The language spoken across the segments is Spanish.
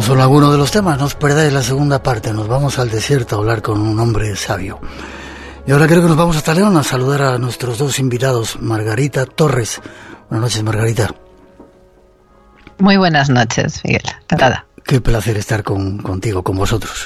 son algunos de los temas. No os perdáis la segunda parte. Nos vamos al desierto a hablar con un hombre sabio. Y ahora creo que nos vamos hasta León a saludar a nuestros dos invitados, Margarita Torres. Buenas noches, Margarita. Muy buenas noches, Miguel. Encantada. Qué placer estar contigo, con vosotros.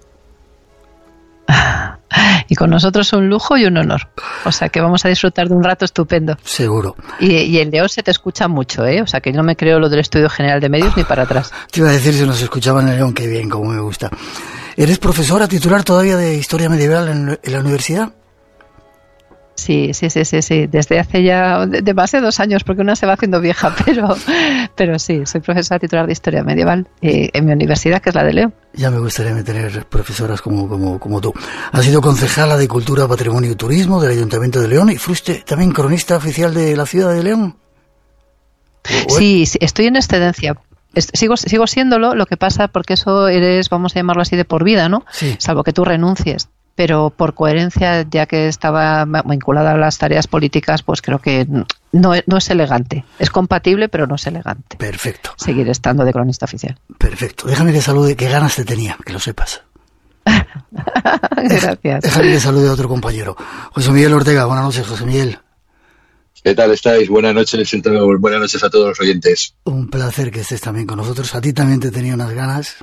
Y con nosotros un lujo y un honor. O sea que vamos a disfrutar de un rato estupendo. Seguro. Y en León se te escucha mucho, ¿eh? O sea que no me creo lo del Estudio General de Medios ni para atrás. Te iba a decir si nos escuchaban en León, qué bien, como me gusta. ¿Eres profesora titular todavía de Historia Medieval en la universidad? Sí. Desde hace ya de más de 2 años, porque una se va haciendo vieja, pero sí, soy profesora titular de Historia Medieval en mi universidad, que es la de León. Ya me gustaría tener profesoras como tú. Has sido concejala de Cultura, Patrimonio y Turismo del Ayuntamiento de León y fuiste también cronista oficial de la ciudad de León. Sí, estoy en excedencia. Sigo siéndolo, lo que pasa porque eso eres, vamos a llamarlo así, de por vida, ¿no? Sí. Salvo que tú renuncies. Pero por coherencia, ya que estaba vinculada a las tareas políticas, pues creo que no es elegante. Es compatible, pero no es elegante. Perfecto. Seguir estando de cronista oficial. Perfecto. Déjame que salude, qué ganas te tenía, que lo sepas. Gracias. Déjame que salude a otro compañero. José Miguel Ortega, buenas noches, José Miguel. ¿Qué tal estáis? Buenas noches a todos los oyentes. Un placer que estés también con nosotros. A ti también te tenía unas ganas.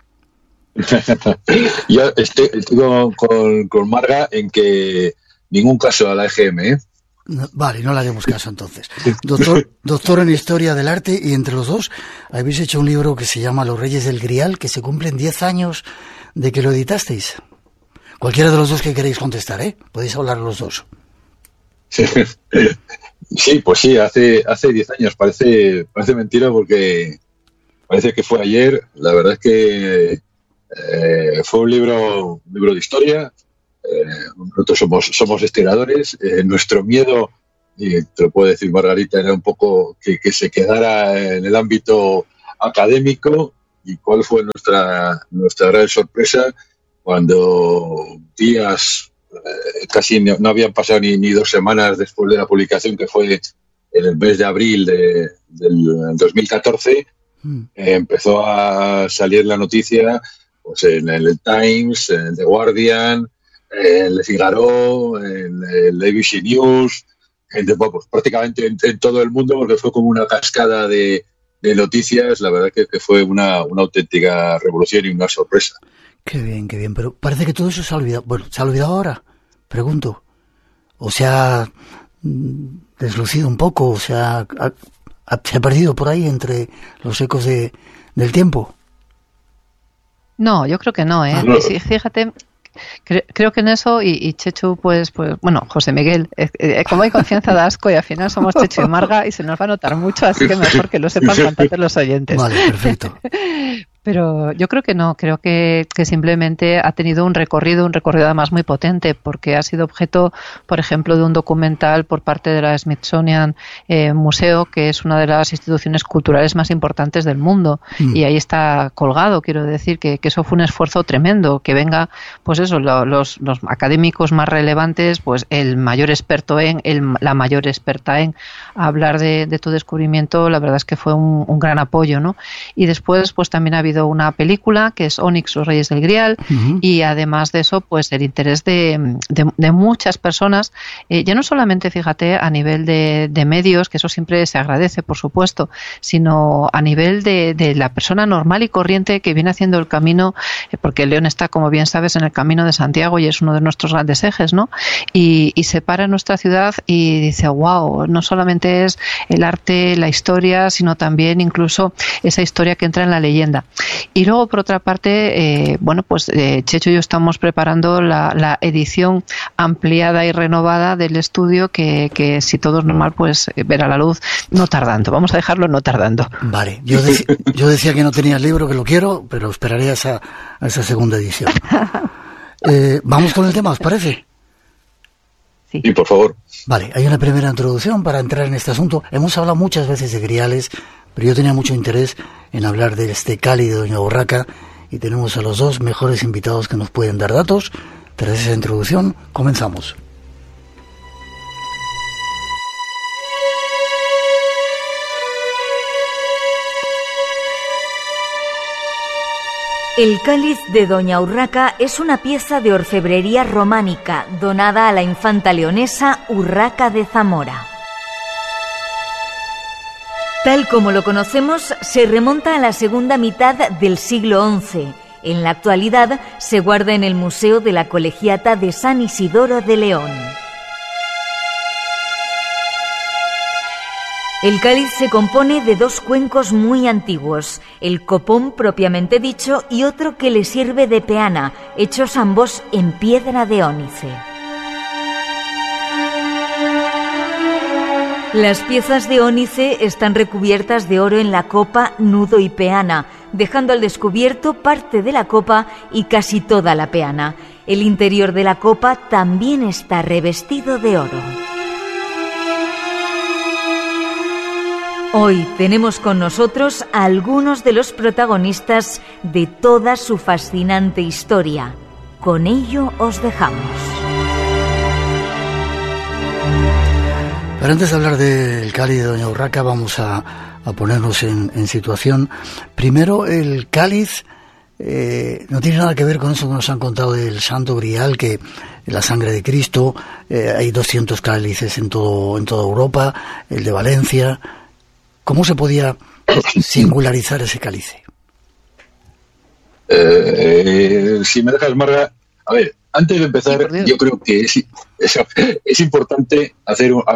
Yo estoy con Marga en que ningún caso a la EGM, ¿eh? No, vale, no le haremos caso entonces. Doctor en Historia del Arte, y entre los dos habéis hecho un libro que se llama Los Reyes del Grial, que se cumplen 10 años de que lo editasteis. Cualquiera de los dos que queréis contestar, ¿eh? Podéis hablar los dos. Sí, pues sí, hace 10 años. Parece mentira porque parece que fue ayer. La verdad es que fue un libro de historia. Nosotros somos historiadores. Nuestro miedo, y te lo puedo decir Margarita, era un poco que se quedara en el ámbito académico. ¿Y cuál fue nuestra gran sorpresa? Cuando días, casi no habían pasado ni 2 semanas después de la publicación, que fue en el mes de abril del 2014, empezó a salir la noticia pues en el Times, en el The Guardian, en el Figaro, en el ABC News, pues prácticamente en todo el mundo, porque fue como una cascada de noticias. La verdad que fue una auténtica revolución y una sorpresa. Qué bien, pero parece que todo eso se ha olvidado. Bueno, ¿se ha olvidado ahora? Pregunto. ¿O se ha deslucido un poco? ¿O se ha perdido por ahí entre los ecos del tiempo? No, yo creo que no, ¿eh? No. Sí, fíjate, creo que en eso, y Chechu, pues bueno, José Miguel, como hay confianza da asco, y al final somos Chechu y Marga y se nos va a notar mucho, así que mejor que lo sepan cuanto antes los oyentes. Vale, perfecto. Pero yo creo que no, creo que simplemente ha tenido un recorrido además muy potente, porque ha sido objeto, por ejemplo, de un documental por parte de la Smithsonian Museo, que es una de las instituciones culturales más importantes del mundo, y ahí está colgado. Quiero decir que eso fue un esfuerzo tremendo, que venga, pues eso, los académicos más relevantes, pues el mayor experto la mayor experta en hablar de tu descubrimiento. La verdad es que fue un gran apoyo, ¿no? Y después, pues también ha habido una película que es Onyx, los Reyes del Grial, y además de eso, pues el interés de muchas personas, ya no solamente, fíjate, a nivel de medios, que eso siempre se agradece, por supuesto, sino a nivel de la persona normal y corriente que viene haciendo el camino, porque León está, como bien sabes, en el Camino de Santiago y es uno de nuestros grandes ejes, ¿no? Y se para en nuestra ciudad y dice, wow, no solamente es el arte, la historia, sino también incluso esa historia que entra en la leyenda. Y luego, por otra parte, Checho y yo estamos preparando la edición ampliada y renovada del estudio que si todo es normal, pues verá la luz no tardando. Vamos a dejarlo no tardando. Vale, yo decía que no tenía el libro, que lo quiero, pero esperaré a esa segunda edición. Vamos con el tema, ¿os parece? Sí. Sí, por favor. Vale, hay una primera introducción para entrar en este asunto. Hemos hablado muchas veces de griales, pero yo tenía mucho interés en hablar de este Cali de Doña Urraca, y tenemos a los dos mejores invitados que nos pueden dar datos. Tras esa introducción, comenzamos. El cáliz de Doña Urraca es una pieza de orfebrería románica donada a la infanta leonesa Urraca de Zamora. Tal como lo conocemos, se remonta a la segunda mitad del siglo XI. En la actualidad se guarda en el Museo de la Colegiata de San Isidoro de León. El cáliz se compone de dos cuencos muy antiguos, el copón propiamente dicho y otro que le sirve de peana, hechos ambos en piedra de ónice. Las piezas de ónice están recubiertas de oro en la copa, nudo y peana, dejando al descubierto parte de la copa y casi toda la peana. El interior de la copa también está revestido de oro. Hoy tenemos con nosotros a algunos de los protagonistas de toda su fascinante historia. Con ello os dejamos. Pero antes de hablar del cáliz de Doña Urraca, vamos a ponernos en situación. Primero, el cáliz no tiene nada que ver con eso que nos han contado del Santo Grial, que la sangre de Cristo, hay 200 cálices en toda Europa, el de Valencia. ¿Cómo se podía singularizar ese cáliz? Si me dejas, Marga, a ver, antes de empezar, yo creo que es importante hacer un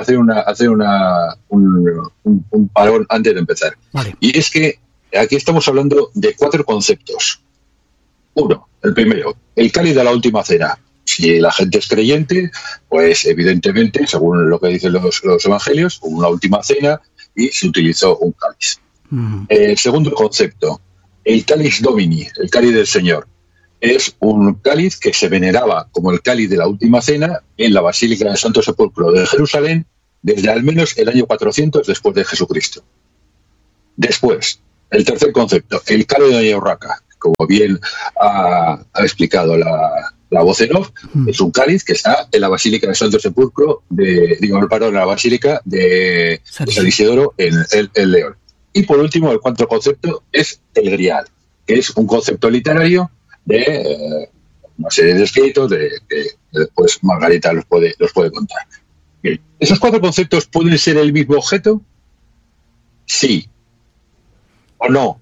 parón antes de empezar. Vale. Y es que aquí estamos hablando de 4 conceptos. Uno, el primero, el cáliz de la última cena. Si la gente es creyente, pues evidentemente, según lo que dicen los evangelios, hubo una última cena y se utilizó un cáliz. Segundo concepto, el cáliz Domini, el cáliz del Señor. Es un cáliz que se veneraba como el cáliz de la última cena en la Basílica del Santo Sepulcro de Jerusalén desde al menos el año 400 después de Jesucristo. Después, el tercer concepto, el cáliz de Doña Urraca, como bien ha explicado la voz en off, es un cáliz que está en la Basílica del Santo Sepulcro, en la Basílica de San Isidoro en León. Y por último, el cuarto concepto es el Grial, que es un concepto literario de una serie de escritos que después Margarita los puede contar. Bien. ¿Esos 4 conceptos pueden ser el mismo objeto? Sí. ¿O no?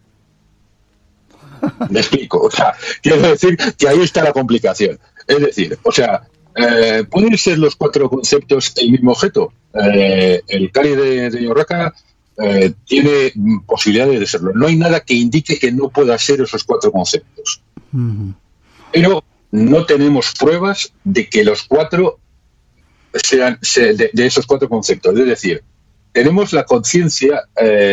Me explico. O sea, quiero decir que ahí está la complicación. Es decir, ¿pueden ser los 4 conceptos el mismo objeto? El cáliz de Doña Urraca tiene posibilidades de serlo. No hay nada que indique que no pueda ser esos 4 conceptos. Pero no tenemos pruebas de que los 4 sean de esos 4 conceptos. Es decir, tenemos la conciencia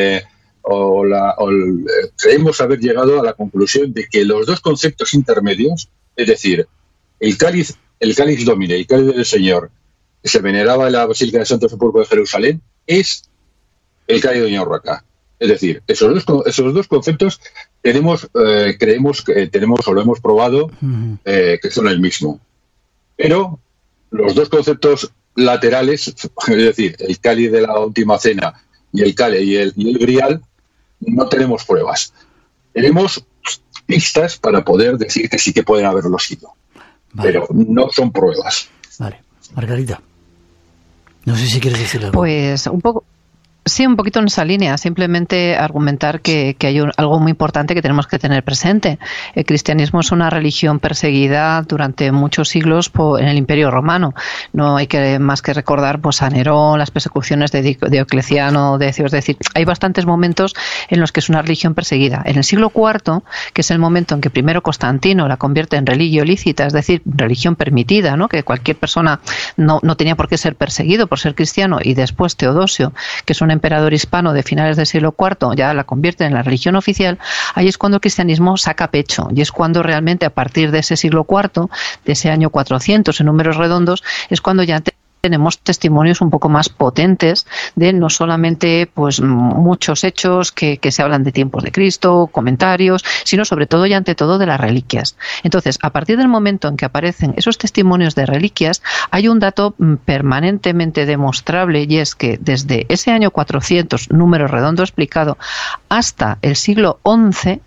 creemos haber llegado a la conclusión de que los 2 conceptos intermedios, es decir, el cáliz Domini, el cáliz del Señor, que se veneraba en la Basílica del Santo Sepulcro de Jerusalén, es el cáliz de Doña Urraca. Es decir, esos dos conceptos creemos que tenemos o lo hemos probado que son el mismo. Pero los 2 conceptos laterales, es decir, el cáliz de la última cena y el cáliz y el Grial, no tenemos pruebas. Tenemos pistas para poder decir que sí que pueden haberlo sido. Vale. Pero no son pruebas. Vale. Margarita, no sé si quieres decir algo. Pues un poco. Sí, un poquito en esa línea, simplemente argumentar que hay algo muy importante que tenemos que tener presente. El cristianismo es una religión perseguida durante muchos siglos en el Imperio Romano. No hay más que recordar a Nerón, las persecuciones de Diocleciano, es decir, hay bastantes momentos en los que es una religión perseguida. En el siglo IV, que es el momento en que primero Constantino la convierte en religio lícita, es decir, religión permitida, ¿no? Que cualquier persona no tenía por qué ser perseguido por ser cristiano, y después Teodosio, que es un emperador hispano de finales del siglo IV, ya la convierte en la religión oficial. Ahí es cuando el cristianismo saca pecho, y es cuando realmente a partir de ese siglo IV, de ese año 400 en números redondos, es cuando ya tenemos testimonios un poco más potentes de no solamente muchos hechos que se hablan de tiempos de Cristo, comentarios, sino sobre todo y ante todo de las reliquias. Entonces, a partir del momento en que aparecen esos testimonios de reliquias, hay un dato permanentemente demostrable, y es que desde ese año 400, número redondo explicado, hasta el siglo XI,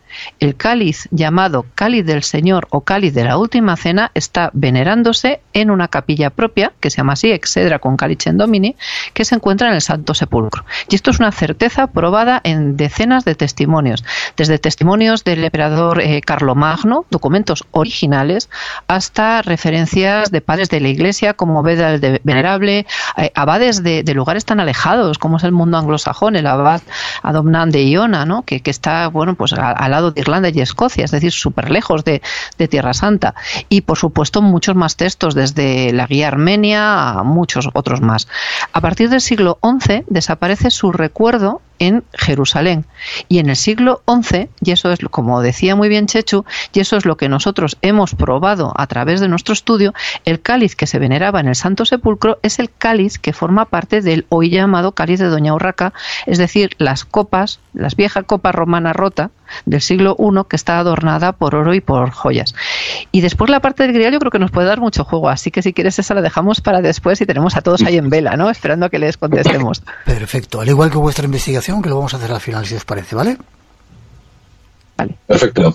El cáliz llamado Cáliz del Señor o Cáliz de la Última Cena está venerándose en una capilla propia, que se llama así, Exedra con Calicem Domini, que se encuentra en el Santo Sepulcro. Y esto es una certeza probada en decenas de testimonios, desde testimonios del emperador Carlomagno, documentos originales, hasta referencias de padres de la Iglesia como Beda el Venerable, abades de lugares tan alejados como es el mundo anglosajón, el abad Adomnan de Iona, ¿no? que está, bueno, pues al lado de Irlanda y Escocia, es decir, súper lejos de Tierra Santa. Y por supuesto muchos más textos, desde la Guía Armenia a muchos otros más. A partir del siglo XI desaparece su recuerdo en Jerusalén, y en el siglo XI, y eso es, como decía muy bien Chechu, y eso es lo que nosotros hemos probado a través de nuestro estudio, el cáliz que se veneraba en el Santo Sepulcro es el cáliz que forma parte del hoy llamado cáliz de Doña Urraca, es decir, las vieja copa romana rota del siglo I, que está adornada por oro y por joyas. Y después la parte del grial yo creo que nos puede dar mucho juego, así que si quieres esa la dejamos para después y tenemos a todos ahí en vela, ¿no? Esperando a que les contestemos. Perfecto, al igual que vuestra investigación, que lo vamos a hacer al final, si os parece, ¿vale? Vale. Perfecto.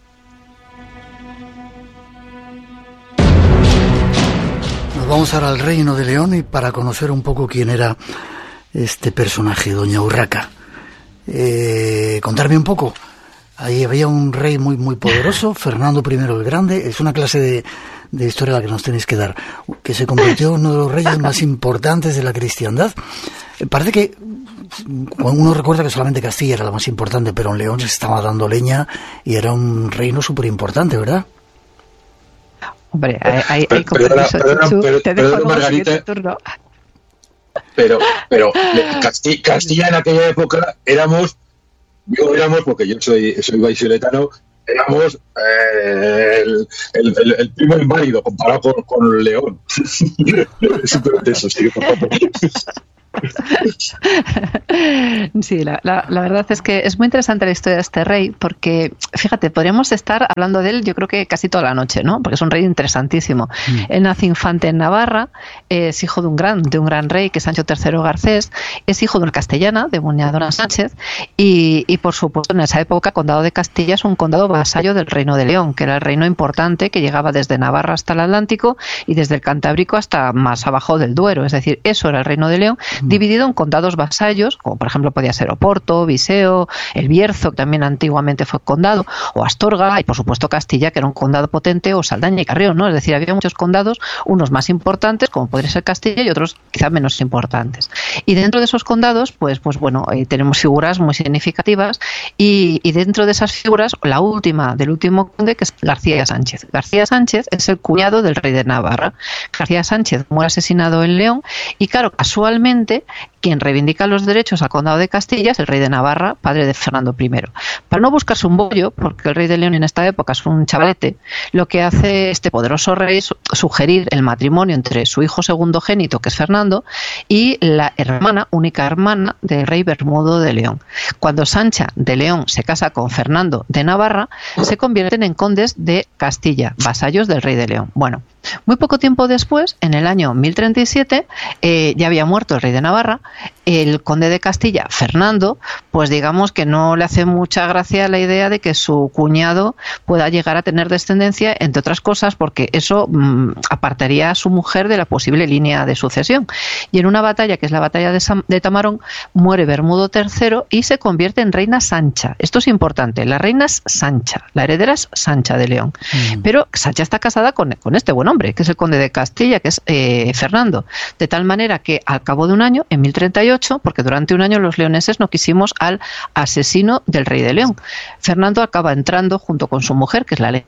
Nos vamos ahora al Reino de León y para conocer un poco quién era este personaje, Doña Urraca. Contarme un poco. Ahí había un rey muy muy poderoso, Fernando I el Grande. Es una clase de historia la que nos tenéis que dar, que se convirtió en uno de los reyes más importantes de la cristiandad. Parece que uno recuerda que solamente Castilla era la más importante, pero en León se estaba dando leña y era un reino súper importante, ¿verdad? Hombre, hay compromiso. Te dejo Margarita, turno. Pero Castilla en aquella época éramos porque yo soy vallisoletano, éramos el primo inválido comparado con León. Simplemente eso, sí, por favor. Sí, la verdad es que es muy interesante la historia de este rey, porque fíjate, podríamos estar hablando de él yo creo que casi toda la noche, ¿no? Porque es un rey interesantísimo. Él nace infante en Navarra, es hijo de un gran rey que es Sancho III Garcés, es hijo de una castellana, de Muñadona Sánchez, y por supuesto en esa época Condado de Castilla es un condado vasallo del Reino de León, que era el reino importante que llegaba desde Navarra hasta el Atlántico y desde el Cantábrico hasta más abajo del Duero, es decir, eso era el Reino de León, dividido en condados vasallos, como por ejemplo podía ser Oporto, Viseo, El Bierzo, que también antiguamente fue condado, o Astorga, y por supuesto Castilla, que era un condado potente, o Saldaña y Carrión, ¿no? Es decir, había muchos condados, unos más importantes, como podría ser Castilla, y otros quizá menos importantes. Y dentro de esos condados, pues bueno, tenemos figuras muy significativas, y dentro de esas figuras, la última del último conde, que es García Sánchez. García Sánchez es el cuñado del rey de Navarra. García Sánchez muere asesinado en León, y claro, casualmente quien reivindica los derechos al condado de Castilla es el rey de Navarra, padre de Fernando I. Para no buscarse un bollo, porque el rey de León en esta época es un chavalete, lo que hace este poderoso rey es sugerir el matrimonio entre su hijo segundogénito, que es Fernando, y la única hermana del rey Bermudo de León. Cuando Sancha de León se casa con Fernando de Navarra, se convierten en condes de Castilla, vasallos del rey de León. Bueno, muy poco tiempo después, en el año 1037, ya había muerto el rey de Navarra. El conde de Castilla, Fernando, pues digamos que no le hace mucha gracia la idea de que su cuñado pueda llegar a tener descendencia, entre otras cosas porque eso apartaría a su mujer de la posible línea de sucesión. Y en una batalla, que es la batalla de Tamarón, muere Bermudo III y se convierte en reina Sancha. Esto es importante, la reina es Sancha, la heredera es Sancha de León. Pero Sancha está casada con este buen hombre, que es el conde de Castilla, que es Fernando. De tal manera que al cabo de un año, en 1038, porque durante un año los leoneses no quisimos al asesino del rey de León, Fernando acaba entrando junto con su mujer, que es la ley.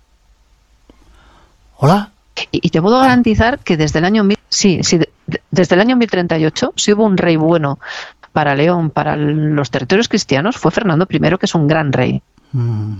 ¿Hola? Y te puedo garantizar que desde el año desde el año 1038, si hubo un rey bueno para León, para los territorios cristianos, fue Fernando I, que es un gran rey.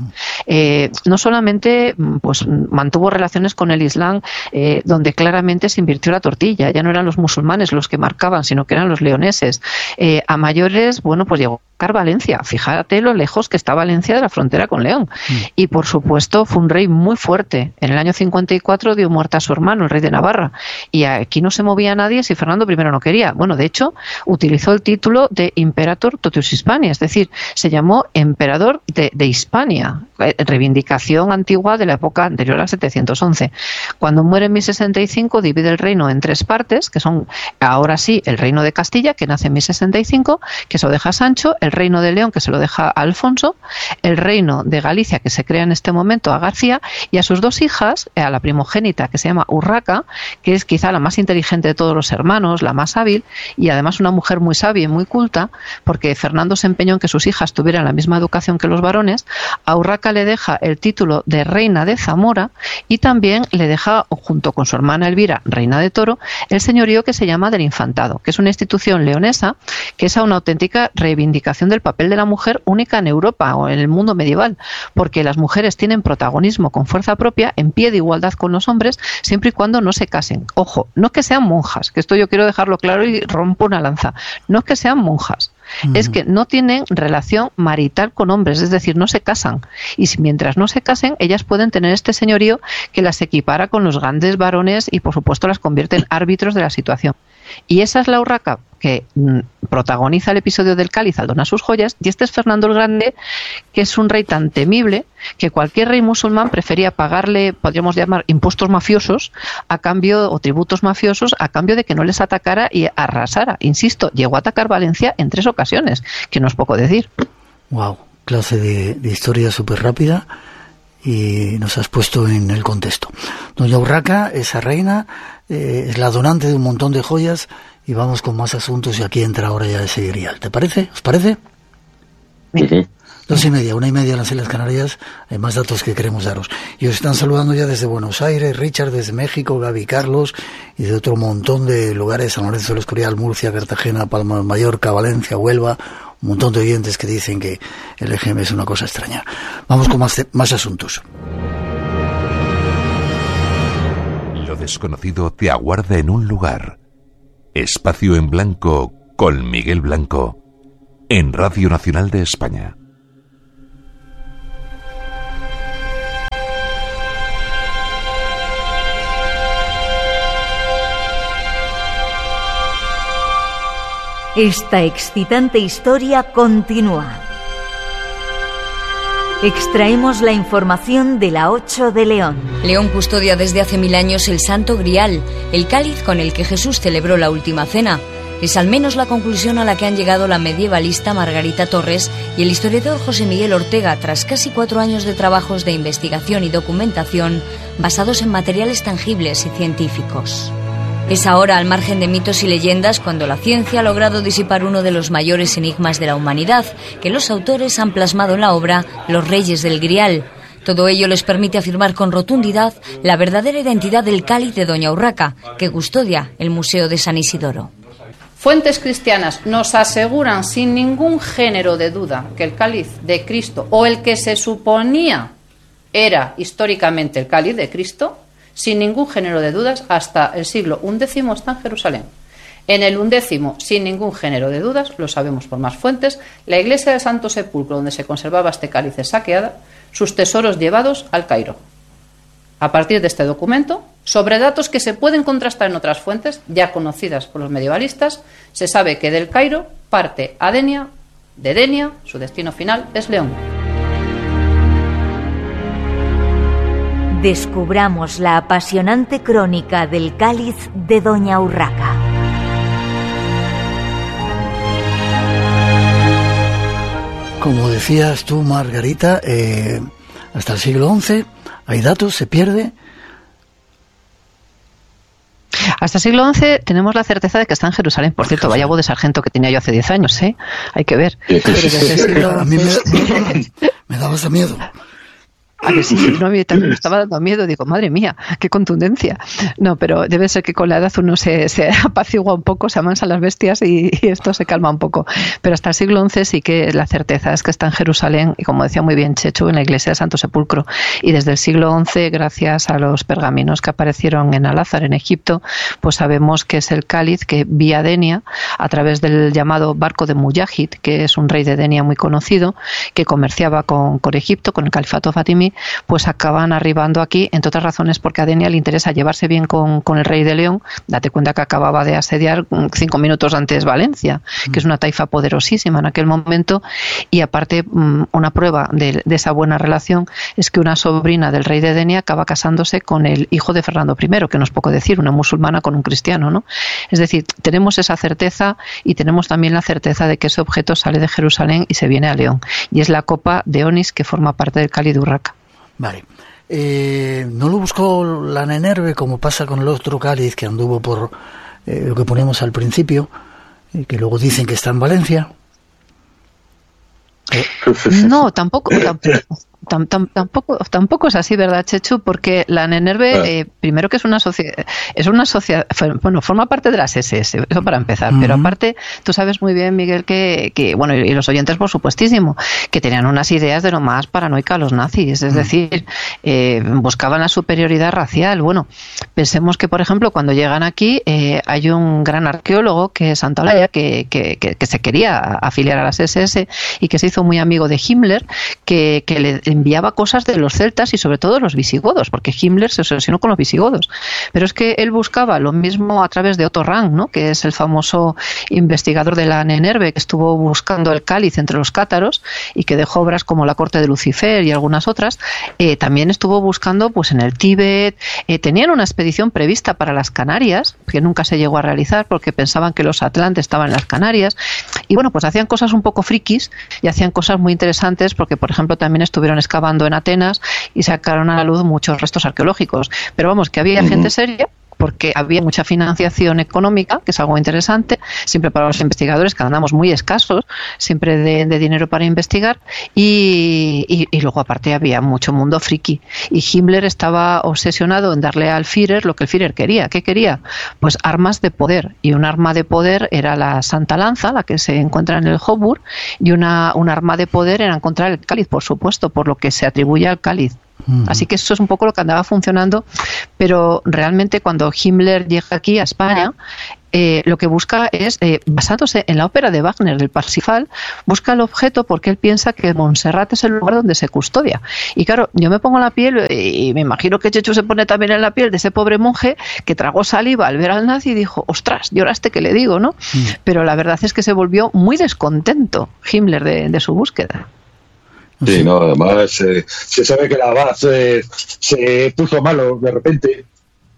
no solamente pues mantuvo relaciones con el Islam, donde claramente se invirtió la tortilla, ya no eran los musulmanes los que marcaban, sino que eran los leoneses. A mayores, bueno, pues llegó a Valencia, fíjate lo lejos que está Valencia de la frontera con León. Y por supuesto fue un rey muy fuerte. En el año 54 dio muerte a su hermano, el rey de Navarra, y aquí no se movía nadie si Fernando I no quería. Bueno, de hecho, utilizó el título de Imperator Totus Hispania, es decir, se llamó emperador de Hispania, reivindicación antigua de la época anterior al 711. Cuando muere en 1065 divide el reino en 3 partes, que son ahora sí el reino de Castilla, que nace en 1065, que se lo deja a Sancho, el reino de León, que se lo deja a Alfonso, el reino de Galicia, que se crea en este momento, a García, y a sus 2 hijas, a la primogénita, que se llama Urraca, que es quizá la más inteligente de todos los hermanos, la más hábil, y además una mujer muy sabia y muy culta, porque Fernando se empeñó en que sus hijas tuvieran la misma educación que los varones. A Urraca le deja el título de reina de Zamora y también le deja, junto con su hermana Elvira, reina de Toro, el señorío que se llama del Infantado, que es una institución leonesa que es una auténtica reivindicación del papel de la mujer única en Europa o en el mundo medieval, porque las mujeres tienen protagonismo con fuerza propia, en pie de igualdad con los hombres, siempre y cuando no se casen. Ojo, no que sean monjas, que esto yo quiero dejarlo claro y rompo una lanza, no es que sean monjas, es que no tienen relación marital con hombres, es decir, no se casan. Y mientras no se casen, ellas pueden tener este señorío que las equipara con los grandes varones y, por supuesto, las convierte en árbitros de la situación. Y esa es la Urraca que protagoniza el episodio del cáliz al donar sus joyas, y este es Fernando el Grande, que es un rey tan temible que cualquier rey musulmán prefería pagarle, podríamos llamar, impuestos mafiosos a cambio, o tributos mafiosos, a cambio de que no les atacara y arrasara. Insisto, llegó a atacar Valencia en 3 ocasiones, que no es poco decir. Wow, clase de historia súper rápida, y nos has puesto en el contexto. Doña Urraca, esa reina, es la donante de un montón de joyas, y vamos con más asuntos, y aquí entra ahora ya ese grial. ¿Te parece? ¿Os parece? 2:30, 1:30 en las Islas Canarias. Hay más datos que queremos daros. Y os están saludando ya desde Buenos Aires, Richard desde México, Gaby, Carlos, y de otro montón de lugares: San Lorenzo del Escorial, Murcia, Cartagena, Palma de Mallorca, Valencia, Huelva. Un montón de oyentes que dicen que el EGM es una cosa extraña. Vamos con más asuntos. Lo desconocido te aguarda en un lugar. Espacio en Blanco con Miguel Blanco en Radio Nacional de España. Esta excitante historia continúa. Extraemos la información de la 8 de León. León custodia desde hace 1000 años el Santo Grial, el cáliz con el que Jesús celebró la última cena. Es al menos la conclusión a la que han llegado la medievalista Margarita Torres y el historiador José Miguel Ortega tras casi 4 años de trabajos de investigación y documentación basados en materiales tangibles y científicos. Es ahora, al margen de mitos y leyendas, cuando la ciencia ha logrado disipar uno de los mayores enigmas de la humanidad, que los autores han plasmado en la obra Los Reyes del Grial. Todo ello les permite afirmar con rotundidad la verdadera identidad del cáliz de Doña Urraca, que custodia el Museo de San Isidoro. Fuentes cristianas nos aseguran sin ningún género de duda que el cáliz de Cristo, o el que se suponía era históricamente el cáliz de Cristo, sin ningún género de dudas, hasta el siglo XI está en Jerusalén. En el XI, sin ningún género de dudas, lo sabemos por más fuentes, la iglesia del Santo Sepulcro, donde se conservaba este cáliz, es saqueada, sus tesoros llevados al Cairo. A partir de este documento, sobre datos que se pueden contrastar en otras fuentes, ya conocidas por los medievalistas, se sabe que del Cairo parte a Denia, de Denia, su destino final es León. Descubramos la apasionante crónica del cáliz de Doña Urraca. Como decías tú, Margarita, hasta el siglo XI hay datos, se pierde. Hasta el siglo XI tenemos la certeza de que está en Jerusalén. Por cierto, vaya voz de sargento que tenía yo hace 10 años, ¿eh? Hay que ver. Pero desde el siglo... A mí me daba ese miedo. A que sí, no, a mí también me estaba dando miedo. Digo, madre mía, qué contundencia. No, pero debe ser que con la edad uno se apacigua un poco, se amansan las bestias y esto se calma un poco. Pero hasta el siglo XI sí que la certeza es que está en Jerusalén y, como decía muy bien Chechu, en la iglesia de Santo Sepulcro. Y desde el siglo XI, gracias a los pergaminos que aparecieron en Al-Azhar, en Egipto, pues sabemos que es el cáliz que vía Denia, a través del llamado barco de Mujahid, que es un rey de Denia muy conocido, que comerciaba con Egipto, con el califato fatimí, pues acaban arribando aquí, entre otras razones porque a Denia le interesa llevarse bien con el rey de León. Date cuenta que acababa de asediar 5 minutos antes Valencia, que es una taifa poderosísima en aquel momento, y aparte una prueba de esa buena relación es que una sobrina del rey de Denia acaba casándose con el hijo de Fernando I, que no es poco decir, una musulmana con un cristiano, ¿no? Es decir, tenemos esa certeza y tenemos también la certeza de que ese objeto sale de Jerusalén y se viene a León, y es la copa de Onix, que forma parte del cáliz de Urraca. Vale. ¿No lo buscó la Nenerve como pasa con el otro cáliz que anduvo por lo que ponemos al principio, que luego dicen que está en Valencia? No, tampoco es así, ¿verdad, Chechu? Porque la Nenerve, primero que es una sociedad, bueno, forma parte de las SS, eso para empezar, pero aparte, tú sabes muy bien, Miguel, que bueno, y los oyentes por supuestísimo, que tenían unas ideas de lo más paranoica los nazis, es decir, buscaban la superioridad racial. Bueno, pensemos que, por ejemplo, cuando llegan aquí, hay un gran arqueólogo, que es Santolaya, que se quería afiliar a las SS y que se hizo muy amigo de Himmler, que le enviaba cosas de los celtas y sobre todo los visigodos, porque Himmler se obsesionó con los visigodos. Pero es que él buscaba lo mismo a través de Otto Rank, ¿no?, que es el famoso investigador de la Nenerve, que estuvo buscando el cáliz entre los cátaros y que dejó obras como La corte de Lucifer y algunas otras. También estuvo buscando pues en el Tíbet. Tenían una expedición prevista para las Canarias, que nunca se llegó a realizar porque pensaban que los atlantes estaban en las Canarias. Y bueno, pues hacían cosas un poco frikis y hacían cosas muy interesantes porque, por ejemplo, también estuvieron excavando en Atenas y sacaron a la luz muchos restos arqueológicos. Pero vamos, que había gente seria, porque había mucha financiación económica, que es algo interesante, siempre para los investigadores, que andamos muy escasos, siempre de dinero para investigar, y luego aparte había mucho mundo friki. Y Himmler estaba obsesionado en darle al Führer lo que el Führer quería. ¿Qué quería? Pues armas de poder, y un arma de poder era la Santa Lanza, la que se encuentra en el Hofburg, y un arma de poder era encontrar el cáliz, por supuesto, por lo que se atribuye al cáliz. Así que eso es un poco lo que andaba funcionando, pero realmente cuando Himmler llega aquí a España, lo que busca es, basándose en la ópera de Wagner del Parsifal, busca el objeto porque él piensa que Montserrat es el lugar donde se custodia. Y claro, yo me pongo en la piel, y me imagino que Chechu se pone también en la piel de ese pobre monje que tragó saliva al ver al nazi y dijo, ostras, lloraste que le digo, ¿no? Pero la verdad es que se volvió muy descontento Himmler de su búsqueda. Sí, no, además se sabe que la abad se puso malo de repente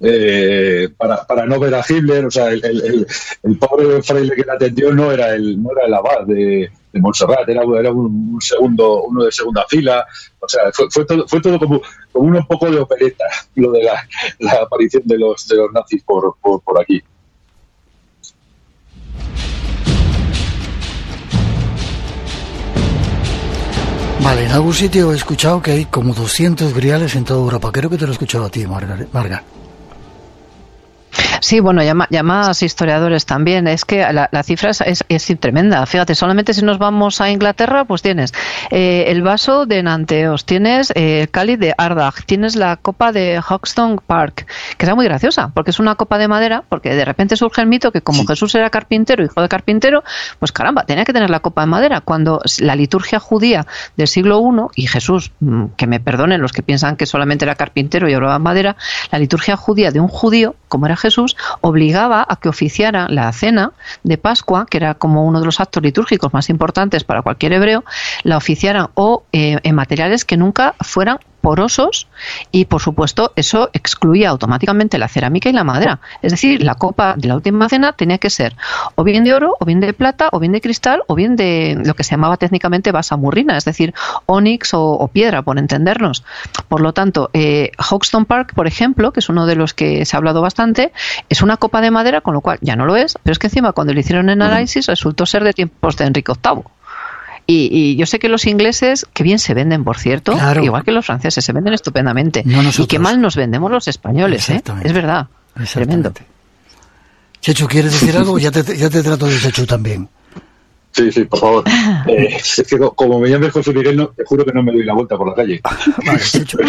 para no ver a Hitler. O sea, el pobre fraile que le atendió no era el abad de Montserrat, era uno de segunda fila. O sea, fue todo como un poco de opereta, lo de la aparición de los nazis por aquí. Vale, en algún sitio he escuchado que hay como 200 griales en toda Europa. Creo que te lo he escuchado a ti, Marga. Sí, bueno, llamadas historiadores también. Es que la cifra es tremenda. Fíjate, solamente si nos vamos a Inglaterra, pues tienes el vaso de Nanteos, tienes el cáliz de Ardagh, tienes la copa de Hoxton Park, que es muy graciosa, porque es una copa de madera, porque de repente surge el mito que como Jesús era carpintero, hijo de carpintero, pues caramba, tenía que tener la copa de madera, cuando la liturgia judía del siglo I, y Jesús, que me perdonen los que piensan que solamente era carpintero y obraba madera, la liturgia judía de un judío, como era Jesús, obligaba a que oficiara la cena de Pascua, que era como uno de los actos litúrgicos más importantes para cualquier hebreo, la oficiaran en materiales que nunca fueran porosos, y por supuesto eso excluía automáticamente la cerámica y la madera. Es decir, la copa de la última cena tenía que ser o bien de oro, o bien de plata, o bien de cristal, o bien de lo que se llamaba técnicamente basamurrina, es decir, ónix o piedra, por entendernos. Por lo tanto, Hoxton Park, por ejemplo, que es uno de los que se ha hablado bastante, es una copa de madera, con lo cual ya no lo es, pero es que encima cuando le hicieron el análisis resultó ser de tiempos de Enrique VIII. Y yo sé que los ingleses, que bien se venden, por cierto, claro, igual que los franceses, se venden estupendamente. No nosotros. Y qué mal nos vendemos los españoles, ¿eh? Es verdad, tremendo. Chechu, ¿quieres decir algo? Ya te trato de Chechu también. Sí, por favor. Es que como me llames José Miguel, te juro que no me doy la vuelta por la calle. Vale, Chechu.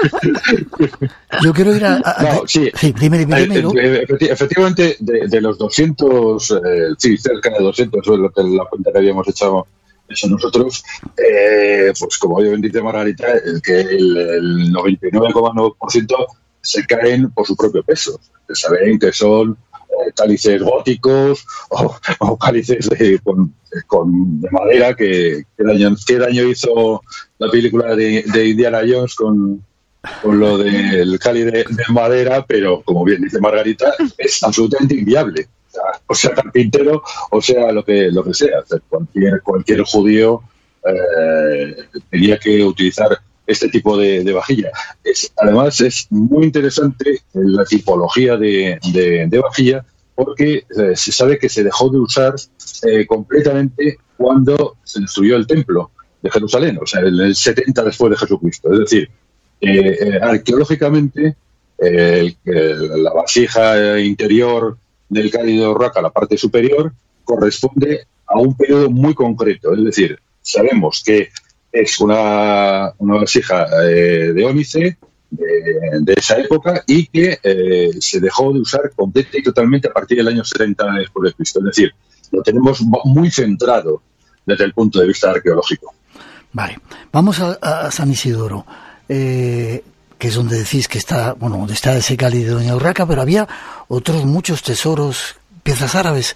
Yo quiero ir a no, sí, dime. Efectivamente, de los 200, cerca de 200, eso es lo que la cuenta que habíamos echado eso nosotros, pues como bien dice Margarita, que el 99,9% se caen por su propio peso. Saben que son cálices góticos o cálices de madera, que daño hizo la película de Indiana Jones con lo del cáliz de madera, pero como bien dice Margarita, es absolutamente inviable. O sea, carpintero, o sea, lo que sea. O sea, cualquier judío tenía que utilizar este tipo de vajilla. Además, es muy interesante la tipología de vajilla, porque se sabe que se dejó de usar completamente cuando se destruyó el templo de Jerusalén, o sea, en el 70 después de Jesucristo. Es decir, arqueológicamente, la vasija interior del cáliz de Urraca, la parte superior, corresponde a un periodo muy concreto. Es decir, sabemos que es una vasija de ónice de esa época y que se dejó de usar completa y totalmente a partir del año 70 después de Cristo. Es decir, lo tenemos muy centrado desde el punto de vista arqueológico. Vale, vamos a San Isidoro, que es donde decís que está, donde está ese cáliz de Doña Urraca, pero había otros muchos tesoros, piezas árabes.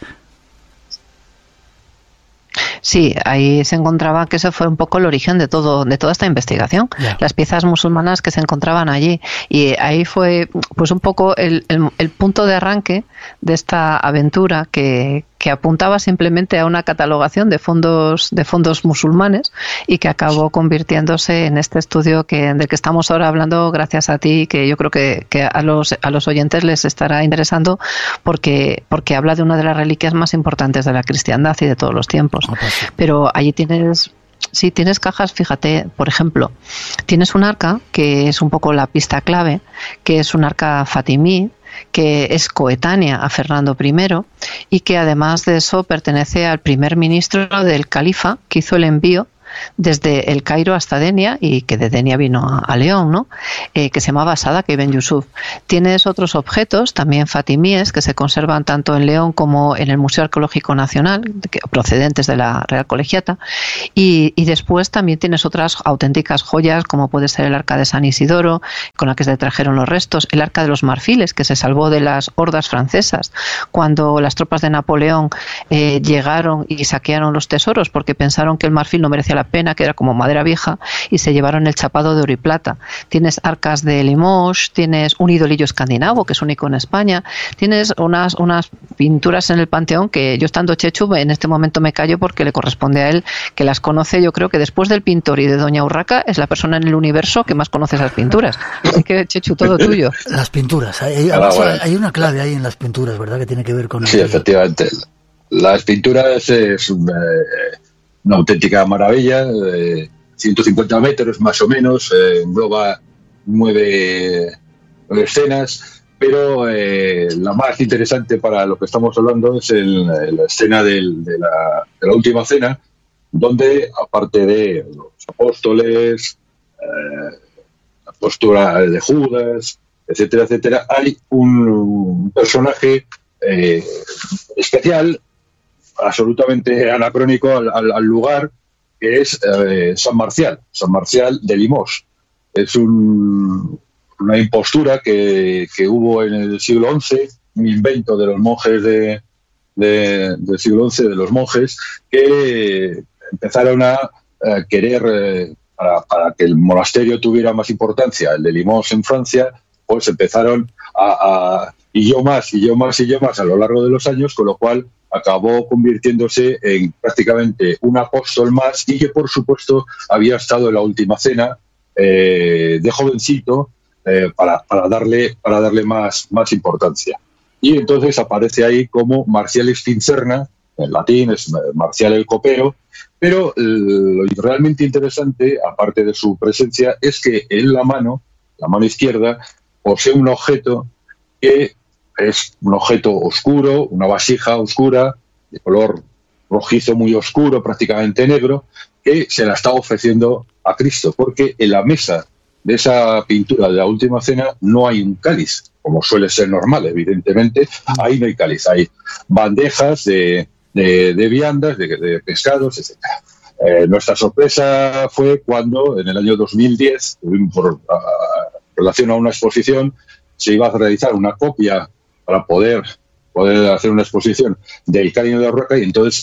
Sí, ahí se encontraba que ese fue un poco el origen de toda esta investigación, las piezas musulmanas que se encontraban allí, y ahí fue pues un poco el punto de arranque de esta aventura que apuntaba simplemente a una catalogación de fondos musulmanes y que acabó convirtiéndose en este estudio del que estamos ahora hablando gracias a ti, que yo creo que a los oyentes les estará interesando porque habla de una de las reliquias más importantes de la cristiandad y de todos los tiempos. Pero allí tienes cajas, fíjate, por ejemplo, tienes un arca que es un poco la pista clave, que es un arca fatimí, que es coetánea a Fernando I y que además de eso pertenece al primer ministro del califa que hizo el envío desde el Cairo hasta Denia, y que de Denia vino a León, ¿no? Que se llamaba Sadak ibn Yusuf. Tienes otros objetos también fatimíes que se conservan tanto en León como en el Museo Arqueológico Nacional, procedentes de la Real Colegiata, y después también tienes otras auténticas joyas como puede ser el Arca de San Isidoro, con la que se trajeron los restos, el Arca de los Marfiles, que se salvó de las hordas francesas cuando las tropas de Napoleón llegaron y saquearon los tesoros porque pensaron que el marfil no merecía la pena, que era como madera vieja, y se llevaron el chapado de oro y plata. Tienes arcas de Limoges, tienes un idolillo escandinavo que es único en España, tienes unas pinturas en el Panteón que yo, estando Chechu, en este momento me callo porque le corresponde a él, que las conoce. Yo creo que después del pintor y de Doña Urraca es la persona en el universo que más conoce esas pinturas. Así que, Chechu, todo tuyo. Las pinturas, hay una clave ahí en las pinturas, ¿verdad?, que tiene que ver con Sí, efectivamente. Las pinturas es una auténtica maravilla, 150 metros más o menos, engloba 9 escenas, pero la más interesante para lo que estamos hablando es la escena de la última cena, donde aparte de los apóstoles, la postura de Judas, etcétera, etcétera, hay un personaje especial, absolutamente anacrónico al lugar, que es San Marcial de Limoges. Es una impostura que hubo en el siglo XI, un invento de los monjes del siglo XI, de los monjes, que empezaron a querer, para que el monasterio tuviera más importancia, el de Limoges en Francia, pues empezaron y yo más a lo largo de los años, con lo cual acabó convirtiéndose en prácticamente un apóstol más, y que por supuesto había estado en la última cena de jovencito, para darle más importancia. Y entonces aparece ahí como Marcial Spincerna, en latín es Marcial el copero, Pero lo realmente interesante, aparte de su presencia, es que en la mano izquierda, posee un objeto que es un objeto oscuro, una vasija oscura, de color rojizo muy oscuro, prácticamente negro, que se la está ofreciendo a Cristo, porque en la mesa de esa pintura de la Última Cena no hay un cáliz, como suele ser normal, evidentemente. Ahí no hay cáliz, hay bandejas de viandas, de pescados, etc. Nuestra sorpresa fue cuando en el año 2010, en relación a una exposición, se iba a realizar una copia para poder hacer una exposición del Cáliz de Roca, y entonces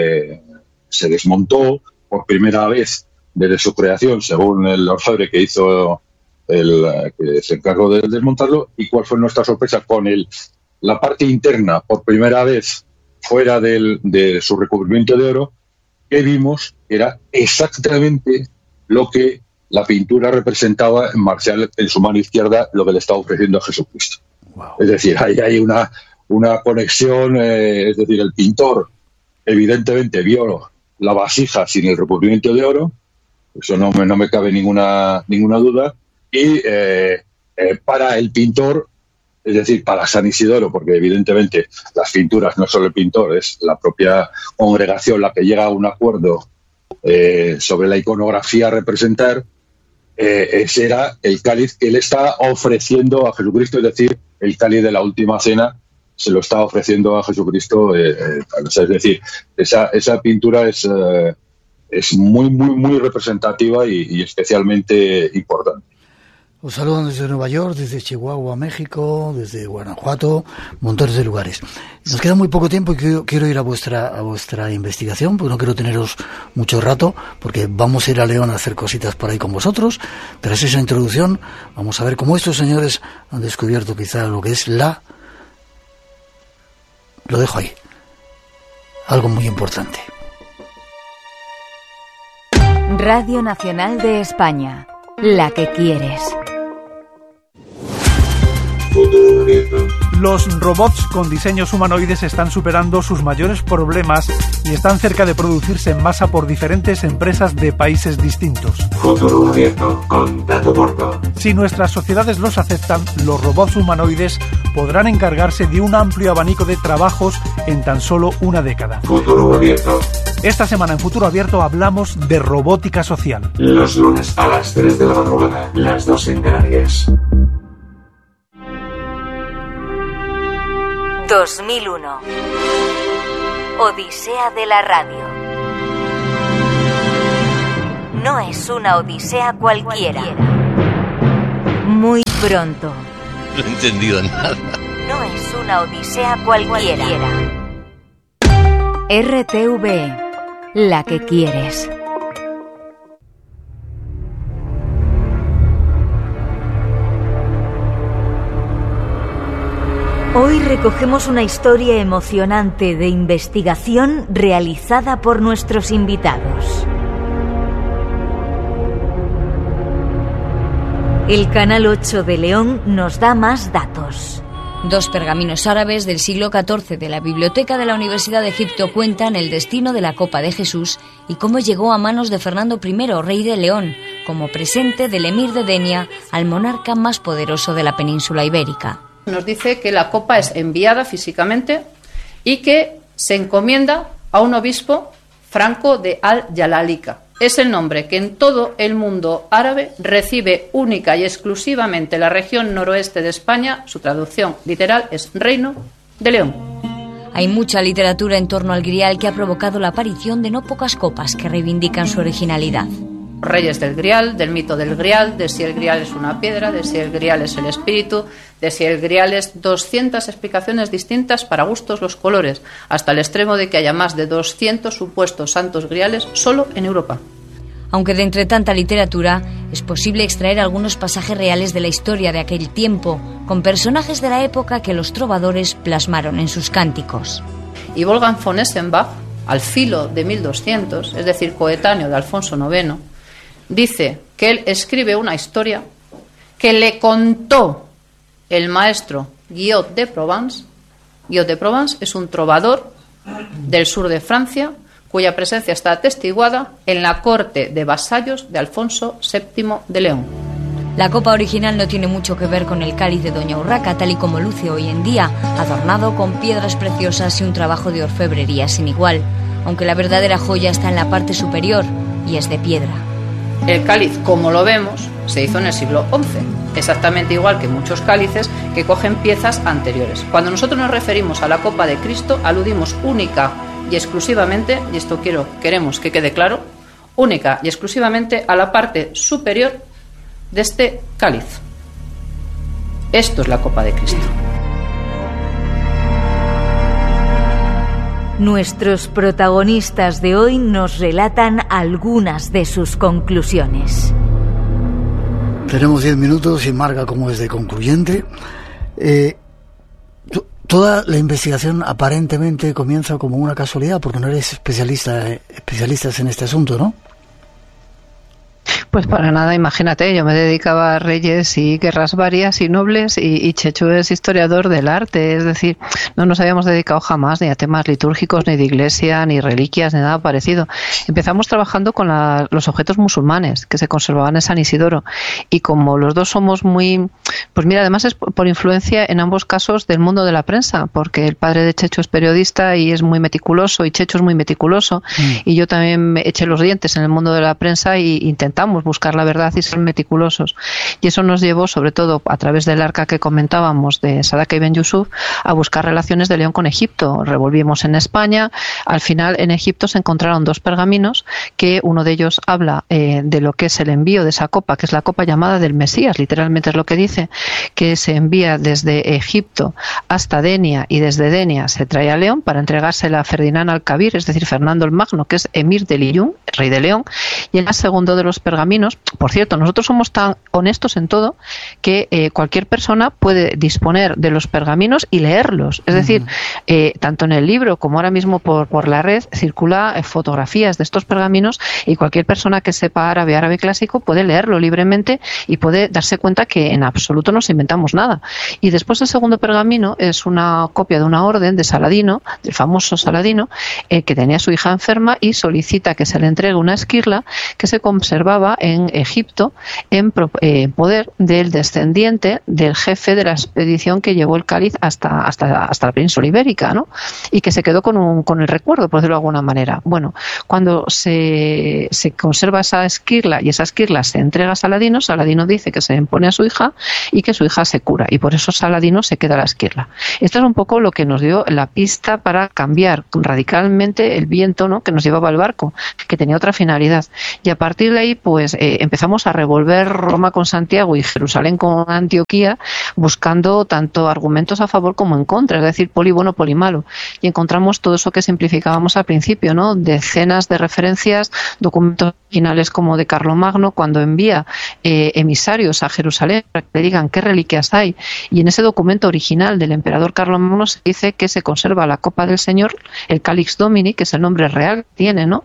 se desmontó por primera vez desde su creación, según el orfebre que hizo que se encargó de desmontarlo. ¿Y cuál fue nuestra sorpresa? Con la parte interna, por primera vez fuera de su recubrimiento de oro, que vimos era exactamente lo que la pintura representaba en Marcial, en su mano izquierda, lo que le estaba ofreciendo a Jesucristo. Wow. Es decir, ahí hay una conexión, es decir, el pintor evidentemente vio la vasija sin el recubrimiento de oro, eso no me cabe ninguna duda, y para el pintor, es decir, para San Isidoro, porque evidentemente las pinturas no solo el pintor, es la propia congregación la que llega a un acuerdo sobre la iconografía a representar, ese era el cáliz que él está ofreciendo a Jesucristo, es decir, el cáliz de la Última Cena se lo está ofreciendo a Jesucristo. Es decir, esa pintura es muy, muy, muy representativa y especialmente importante. Os saludan desde Nueva York, desde Chihuahua, México, desde Guanajuato, montones de lugares. Nos queda muy poco tiempo y quiero ir a vuestra investigación, porque no quiero teneros mucho rato, porque vamos a ir a León a hacer cositas por ahí con vosotros. Tras esa introducción, vamos a ver cómo estos señores han descubierto quizá lo que es lo dejo ahí, algo muy importante. Radio Nacional de España, la que quieres. Los robots con diseños humanoides están superando sus mayores problemas y están cerca de producirse en masa por diferentes empresas de países distintos. Futuro abierto con Dato Porto. Si nuestras sociedades los aceptan, los robots humanoides podrán encargarse de un amplio abanico de trabajos en tan solo una década. Futuro abierto. Esta semana en Futuro Abierto hablamos de robótica social. Los lunes a las 3 de la madrugada, las 2 en Canarias. 2001. Odisea de la radio. No es una odisea cualquiera. Muy pronto. No he entendido nada. No es una odisea cualquiera. RTV, la que quieres. Hoy recogemos una historia emocionante de investigación realizada por nuestros invitados. El Canal 8 de León nos da más datos. 2 pergaminos árabes del siglo XIV de la Biblioteca de la Universidad de Egipto cuentan el destino de la Copa de Jesús y cómo llegó a manos de Fernando I, rey de León, como presente del emir de Denia al monarca más poderoso de la península ibérica. Nos dice que la copa es enviada físicamente y que se encomienda a un obispo, Franco de Al-Yalalika. Es el nombre que en todo el mundo árabe recibe única y exclusivamente la región noroeste de España. Su traducción literal es Reino de León. Hay mucha literatura en torno al Grial que ha provocado la aparición de no pocas copas que reivindican su originalidad. Reyes del Grial, del mito del Grial, de si el Grial es una piedra, de si el Grial es el espíritu, de si el Grial es 200 explicaciones distintas para gustos los colores, hasta el extremo de que haya más de 200 supuestos santos griales solo en Europa. Aunque de entre tanta literatura es posible extraer algunos pasajes reales de la historia de aquel tiempo, con personajes de la época que los trovadores plasmaron en sus cánticos. Y Wolfgang von Eschenbach, al filo de 1200, es decir, coetáneo de Alfonso IX, dice que él escribe una historia que le contó el maestro Guillot de Provence. Guillot de Provence es un trovador del sur de Francia cuya presencia está atestiguada en la corte de vasallos de Alfonso VII de León. La copa original no tiene mucho que ver con el cáliz de Doña Urraca, tal y como luce hoy en día, adornado con piedras preciosas y un trabajo de orfebrería sin igual, aunque la verdadera joya está en la parte superior y es de piedra. El cáliz, como lo vemos, se hizo en el siglo XI, exactamente igual que muchos cálices que cogen piezas anteriores. Cuando nosotros nos referimos a la copa de Cristo, aludimos única y exclusivamente, y esto queremos que quede claro, única y exclusivamente a la parte superior de este cáliz. Esto es la copa de Cristo. Nuestros protagonistas de hoy nos relatan algunas de sus conclusiones. Tenemos 10 minutos y Marga como es de concluyente. Toda la investigación aparentemente comienza como una casualidad, porque no eres especialistas en este asunto, ¿no? Pues para nada, imagínate, yo me dedicaba a reyes y guerras varias y nobles y Chechu es historiador del arte, es decir, no nos habíamos dedicado jamás ni a temas litúrgicos, ni de iglesia, ni reliquias, ni nada parecido. Empezamos trabajando con los objetos musulmanes que se conservaban en San Isidoro y como los dos somos muy, pues mira, además es por influencia en ambos casos del mundo de la prensa, porque el padre de Chechu es periodista y es muy meticuloso y Chechu es muy meticuloso y yo también me eché los dientes en el mundo de la prensa y intentamos buscar la verdad y ser meticulosos. Y eso nos llevó, sobre todo a través del arca que comentábamos de Sadaka ibn Yusuf, a buscar relaciones de León con Egipto. Revolvimos en España. Al final, en Egipto se encontraron 2 pergaminos que uno de ellos habla de lo que es el envío de esa copa, que es la copa llamada del Mesías, literalmente es lo que dice, que se envía desde Egipto hasta Denia y desde Denia se trae a León para entregársela a Ferdinand al-Kabir, es decir, Fernando el Magno, que es emir de Liyún, rey de León, y en el segundo de los pergaminos, por cierto, nosotros somos tan honestos en todo que cualquier persona puede disponer de los pergaminos y leerlos. Es decir, tanto en el libro como ahora mismo por la red circula fotografías de estos pergaminos y cualquier persona que sepa árabe clásico puede leerlo libremente y puede darse cuenta que en absoluto nos inventamos nada. Y después el segundo pergamino es una copia de una orden de Saladino, del famoso Saladino, que tenía a su hija enferma y solicita que se le entregue una esquirla que se conservaba en Egipto en poder del descendiente del jefe de la expedición que llevó el cáliz hasta la península ibérica, ¿no? Y que se quedó con el recuerdo, por decirlo de alguna manera. Bueno, cuando se conserva esa esquirla y esa esquirla se entrega a Saladino, Saladino dice que se impone a su hija y que su hija se cura y por eso Saladino se queda la esquirla. Esto es un poco lo que nos dio la pista para cambiar radicalmente el viento, ¿no?, que nos llevaba el barco, que tenía otra finalidad. Y a partir de ahí, pues empezamos a revolver Roma con Santiago y Jerusalén con Antioquía, buscando tanto argumentos a favor como en contra, es decir, poli bueno, poli malo. Y encontramos todo eso que simplificábamos al principio, ¿no? Decenas de referencias, documentos originales como de Carlomagno, cuando envía emisarios a Jerusalén para que le digan qué reliquias hay. Y en ese documento original del emperador Carlomagno se dice que se conserva la copa del Señor, el Calix Domini, que es el nombre real que tiene, ¿no?,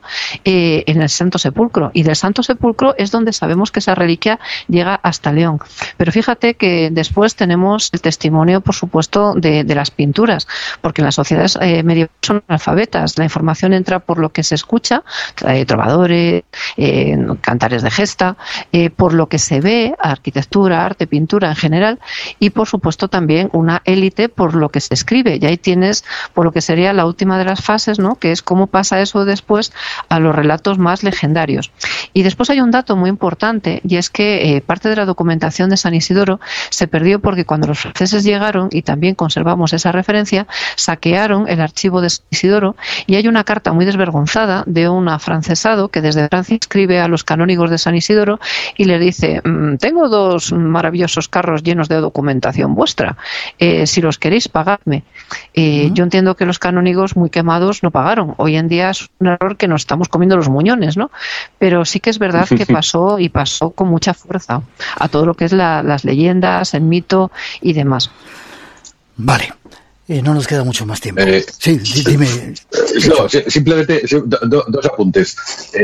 en el Santo Sepulcro. Y del Santo Sepulcro es donde sabemos que esa reliquia llega hasta León. Pero fíjate que después tenemos el testimonio, por supuesto, de las pinturas, porque en las sociedades medievales son analfabetas. La información entra por lo que se escucha, trovadores, cantares de gesta, por lo que se ve, arquitectura, arte, pintura en general, y por supuesto también una élite por lo que se escribe. Y ahí tienes por lo que sería la última de las fases, ¿no?, que es cómo pasa eso después a los relatos más legendarios. Y después hay un dato muy importante, y es que parte de la documentación de San Isidoro se perdió porque cuando los franceses llegaron, y también conservamos esa referencia, saquearon el archivo de San Isidoro, y hay una carta muy desvergonzada de un afrancesado que desde Francia escribe a los canónigos de San Isidoro y le dice: tengo 2 maravillosos carros llenos de documentación vuestra, si los queréis, pagadme. Yo entiendo que los canónigos, muy quemados, no pagaron. Hoy en día es un error que nos estamos comiendo los muñones, ¿no? Pero sí que es verdad que pasó, y pasó con mucha fuerza, a todo lo que es las leyendas, el mito y demás. Vale. No nos queda mucho más tiempo. Sí, dime. No, simplemente 2 apuntes.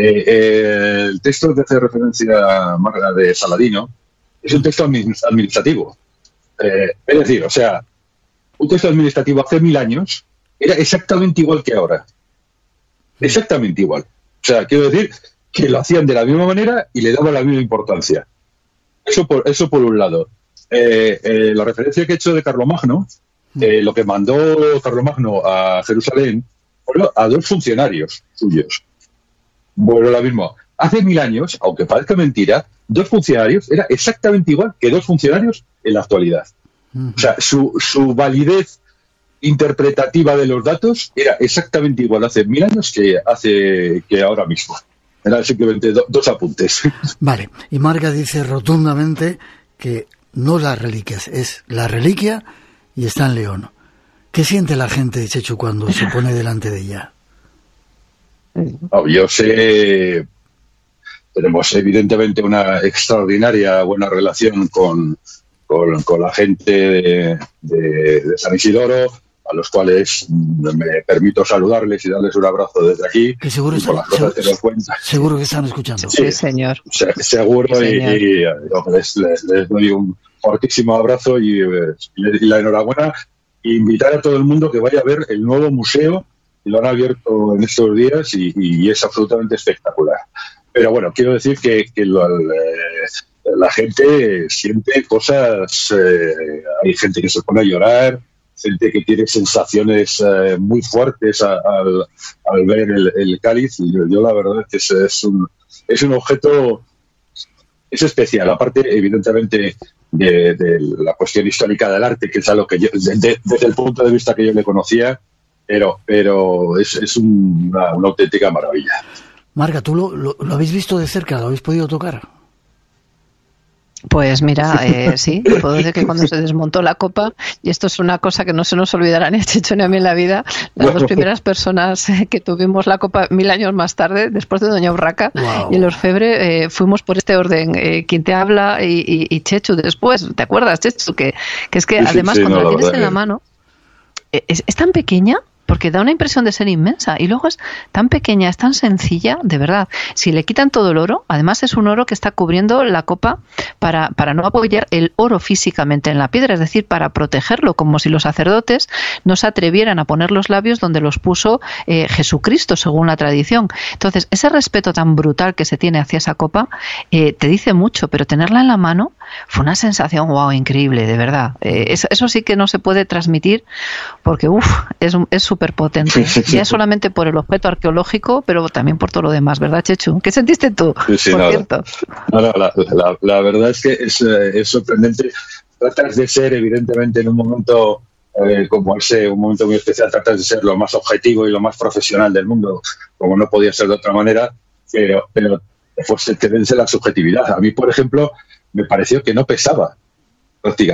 El texto que hace referencia a Marga de Saladino es un texto administrativo. Es decir, o sea, un texto administrativo hace 1000 años era exactamente igual que ahora. Exactamente igual. O sea, quiero decir que lo hacían de la misma manera y le daban la misma importancia. Eso por un lado. La referencia que he hecho de Carlomagno, lo que mandó Carlomagno a Jerusalén fueron a 2 funcionarios suyos. Bueno, lo mismo. Hace 1000 años, aunque parezca mentira, 2 funcionarios era exactamente igual que 2 funcionarios en la actualidad. O sea, su validez interpretativa de los datos era exactamente igual hace 1000 años que ahora mismo. Eran simplemente 2 apuntes. Vale, y Marga dice rotundamente que no las reliquias, es la reliquia y está en León. ¿Qué siente la gente, Chechu, cuando se pone delante de ella? Yo sé, tenemos evidentemente una extraordinaria buena relación con la gente de San Isidoro, a los cuales me permito saludarles y darles un abrazo desde aquí. Que seguro seguro que están escuchando. Sí, señor. Seguro, sí, señor. Y les doy un fortísimo abrazo y la enhorabuena. E invitar a todo el mundo que vaya a ver el nuevo museo, que lo han abierto en estos días y es absolutamente espectacular. Pero bueno, quiero decir que la gente siente cosas, hay gente que se pone a llorar, gente que tiene sensaciones muy fuertes al ver el cáliz, y yo la verdad es que es un objeto, es especial, aparte evidentemente de la cuestión histórica del arte, que es algo que yo, desde el punto de vista que yo le conocía, pero es una auténtica maravilla. Marga, ¿tú lo habéis visto de cerca? ¿Lo habéis podido tocar? Pues mira, sí, puedo decir que cuando se desmontó la copa, y esto es una cosa que no se nos olvidará ni a Chechu ni a mí en la vida, las 2 primeras personas que tuvimos la copa 1000 años más tarde, después de Doña Urraca y el orfebre, fuimos por este orden, quien te habla y Chechu después. ¿Te acuerdas, Chechu? Que es que además cuando la tienes en la mano, es tan pequeña, porque da una impresión de ser inmensa, y luego es tan pequeña, es tan sencilla, de verdad. Si le quitan todo el oro, además es un oro que está cubriendo la copa para no apoyar el oro físicamente en la piedra, es decir, para protegerlo, como si los sacerdotes no se atrevieran a poner los labios donde los puso Jesucristo, según la tradición. Entonces, ese respeto tan brutal que se tiene hacia esa copa te dice mucho, pero tenerla en la mano fue una sensación, wow, increíble, de verdad. Eso sí que no se puede transmitir, porque es súper potente, ya solamente por el objeto arqueológico, pero también por todo lo demás, ¿verdad, Chechu? ¿Qué sentiste tú? Sí, por cierto. La verdad es que es sorprendente. Tratas de ser, evidentemente, en un momento como ese, un momento muy especial, tratas de ser lo más objetivo y lo más profesional del mundo, como no podía ser de otra manera, pero pues te vence la subjetividad. A mí, por ejemplo, me pareció que no pesaba prácticamente.